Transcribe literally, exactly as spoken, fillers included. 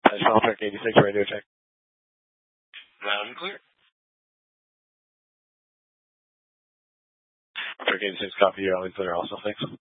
Salt Trek eighty-six radio check. Loud and clear. Trek eighty-six, copy. You're all clear also. Thanks.